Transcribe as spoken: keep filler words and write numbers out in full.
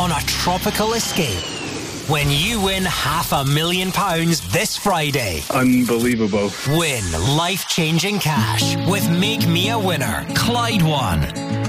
on a tropical escape when you win half a million pounds this Friday. Unbelievable. Win life-changing cash with Make Me a Winner. Clyde One.